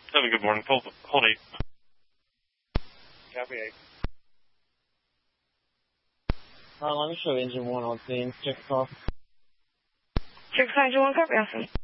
Good morning. Hold 8. Copy 8. Let me show engine 1 on scene. Check the call. Check engine 1, copy, Austin.